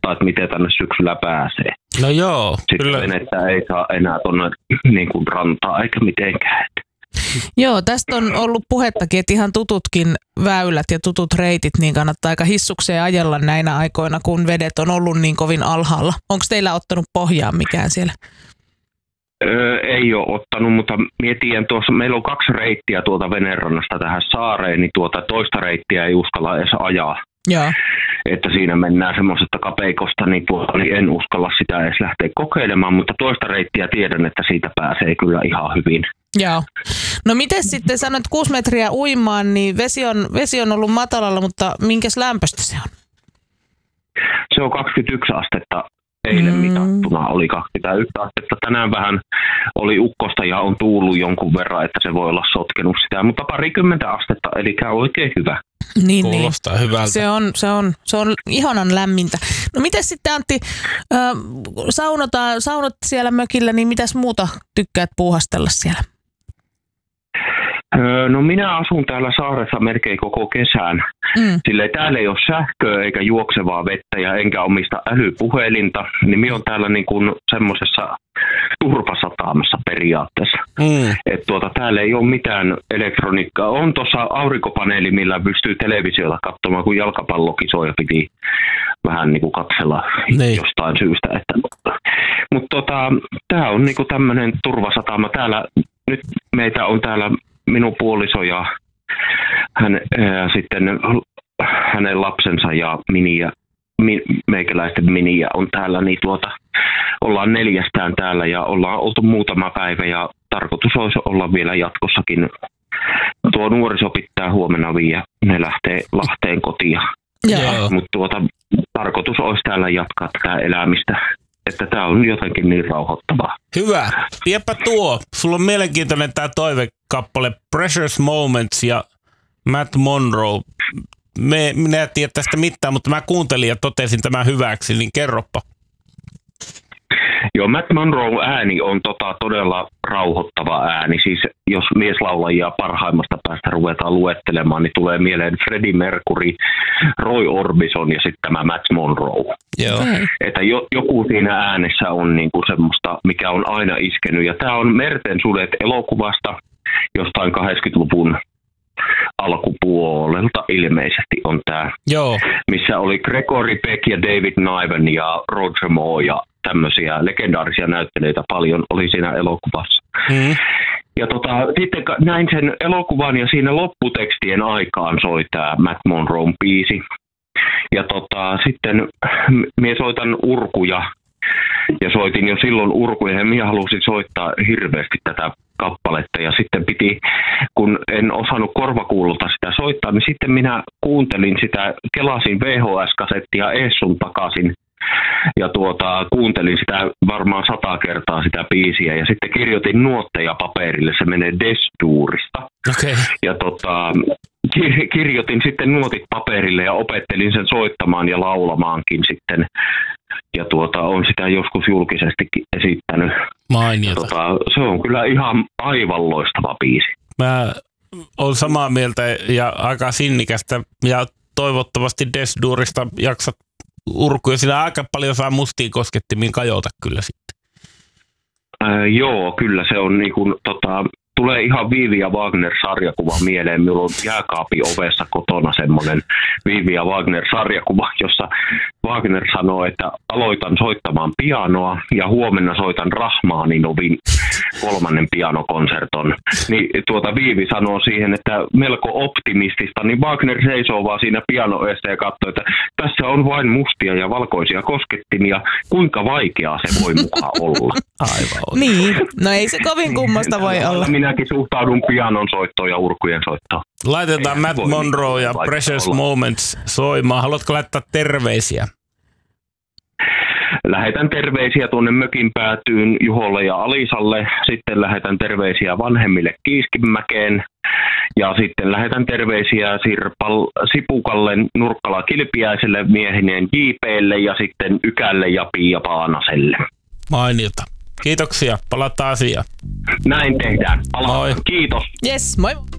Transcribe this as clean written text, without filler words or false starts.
odottaa, että miten tänne syksyllä pääsee. No joo, sitten kyllä. venettä ei saa enää tuonne niin kuin rantaa eikä mitenkään. Joo, tästä on ollut puhettakin, että ihan tututkin väylät ja tutut reitit, niin kannattaa aika hissukseen ajella näinä aikoina, kun vedet on ollut niin kovin alhaalla. Onko teillä ottanut pohjaan mikään siellä? Ei ole ottanut, mutta mietin tuossa, meillä on 2 reittiä tuolta Venerannasta tähän saareen, niin toista reittiä ei uskalla edes ajaa. Joo. Että siinä mennään semmoisesta kapeikosta, niin en uskalla sitä edes lähteä kokeilemaan, mutta toista reittiä tiedän, että siitä pääsee kyllä ihan hyvin. Joo. No miten sitten sanoit 6 metriä uimaan, niin vesi on ollut matalalla, mutta minkäs lämpöistä se on? Se on 21 astetta. Eilen mitattuna oli 21 astetta. Tänään vähän oli ukkosta ja on tuullut jonkun verran, että se voi olla sotkenut sitä, mutta 20 astetta, eli oikein hyvä. Niin, kuulostaa hyvältä. Se on ihanan lämmintä. No miten sitten Antti, saunot siellä mökillä, niin mitäs muuta tykkäät puuhastella siellä? No minä asun täällä saaressa melkein koko kesän. Sillä täällä ei ole sähköä eikä juoksevaa vettä ja enkä omista älypuhelinta. Niin minä olen täällä niin kuin semmoisessa turvasataamassa periaatteessa. Että täällä ei ole mitään elektroniikkaa. On tuossa aurinkopaneeli, millä pystyy televisiota katsomaan, kun jalkapallokisoja piti vähän niin kuin katsella jostain syystä. Mutta tämä on niin kuin tämmöinen turvasatama. Täällä nyt meitä on täällä minun puoliso ja sitten hänen lapsensa ja meikäläisten miniä on täällä, niin ollaan 4 täällä ja ollaan oltu muutama päivä ja tarkoitus olisi olla vielä jatkossakin. Tuo nuoriso pitää huomenna viiä, ne lähtee Lahteen kotiin. Mutta tarkoitus olisi täällä jatkaa tätä elämistä. Että tämä on jotenkin niin rauhoittavaa. Hyvä. Piepä tuo. Sulla on mielenkiintoinen tämä toivekappale Precious Moments ja Matt Monro. Minä en tiedä tästä mitään, mutta mä kuuntelin ja totesin tämän hyväksi, niin kerropa. Joo, Matt Monroe ääni on todella rauhoittava ääni. Siis jos mieslaulajia parhaimmasta päästä ruvetaan luettelemaan, niin tulee mieleen Freddie Mercury, Roy Orbison ja sitten tämä Matt Monroe. Joo. Että joku siinä äänessä on niinku semmoista, mikä on aina iskenyt. Ja tämä on Merten sudet elokuvasta jostain 80-luvun alkupuolelta ilmeisesti on tämä, missä oli Gregory Peck ja David Niven ja Roger Moore ja tämmöisiä legendaarisia näyttelijöitä paljon oli siinä elokuvassa. Ja sitten näin sen elokuvan ja siinä lopputekstien aikaan soi tämä Matt Monroen biisi. Ja sitten minä soitan urkuja ja soitin jo silloin urkuja ja minä halusin soittaa hirveästi tätä kappaletta ja sitten kun en osannut korvakuulolta sitä soittaa, niin sitten minä kuuntelin sitä, kelasin VHS-kasettia Essun takaisin ja kuuntelin sitä varmaan 100 kertaa sitä biisiä ja sitten kirjoitin nuotteja paperille, se menee Des-duurista. Okay. Ja kirjoitin sitten nuotit paperille ja opettelin sen soittamaan ja laulamaankin sitten. Ja on sitä joskus julkisestikin esittänyt. Mainiota. Se on kyllä ihan aivan loistava biisi. Mä olen samaa mieltä ja aika sinnikästä ja toivottavasti Des-duurista jaksat urkuja. Siinä aika paljon saa mustiin koskettimin kajota kyllä sitten. Joo, kyllä se on niin kuin, tulee ihan Viivi ja Wagner-sarjakuva mieleen. Minulla on jääkaapin ovessa kotona semmoinen Viivi ja Wagner-sarjakuva, jossa Wagner sanoo, että aloitan soittamaan pianoa ja huomenna soitan Rahmaninovin 3. pianokonserton. Niin Viivi sanoo siihen, että melko optimistista, niin Wagner seisoo vaan siinä pianoessa ja katsoo, että tässä on vain mustia ja valkoisia koskettimia. Kuinka vaikeaa se voi mukaan olla? Aivan. Niin, no ei se kovin kummasta voi olla. Minäkin suhtaudun pianon soittoon ja urkujen soittoon. Laitetaan Matt Monroe ja Precious Moments soimaan. Haluatko laittaa terveisiä? Lähetän terveisiä tuonne mökin päätyyn Juholle ja Alisalle. Sitten lähetän terveisiä vanhemmille Kiiskimäkeen. Ja sitten lähetän terveisiä Sipukalle, Nurkkala Kilpiäiselle, miehineen JP:lle ja sitten Ykälle ja Pia Paanaselle. Mainiota. Kiitoksia. Palataan asiaan. Näin tehdään. Moi. Kiitos. Yes, moi.